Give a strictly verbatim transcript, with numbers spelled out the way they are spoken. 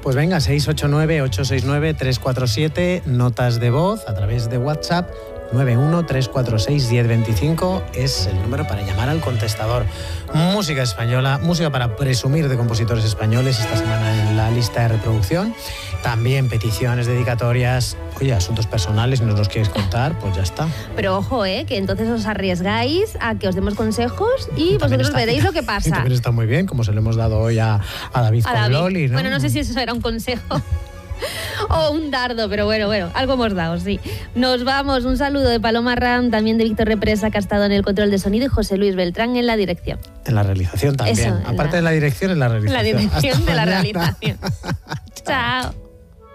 Pues venga, seis ocho nueve, ocho seis nueve, tres cuatro siete, notas de voz a través de WhatsApp. nueve uno tres cuatro seis uno cero dos cinco es el número para llamar al contestador. Música española, música para presumir de compositores españoles esta semana en la lista de reproducción. También peticiones, dedicatorias, oye, asuntos personales, si nos los quieres contar, pues ya está. Pero ojo, ¿eh? Que entonces os arriesgáis a que os demos consejos y, y vosotros está, veréis lo que pasa. Y también está muy bien, como se lo hemos dado hoy a, a David a con David. Loli, ¿no? Bueno, no sé si eso era un consejo. O un dardo, pero bueno, bueno, algo hemos dado, sí. Nos vamos, un saludo de Paloma Ram, también de Víctor Represa, que ha estado en el control de sonido, y José Luis Beltrán en la dirección. En la realización también. Eso, Aparte la, de la dirección, en la realización. La dirección Hasta de la mañana. realización. Chao.